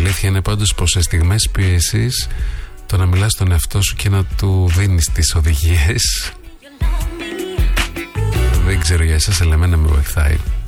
αλήθεια είναι πάντως πως σε στιγμές πίεσης το να μιλάς στον εαυτό σου και να του δίνεις τις οδηγίες, δεν ξέρω για εσάς, αλλά εμένα με βοηθάει.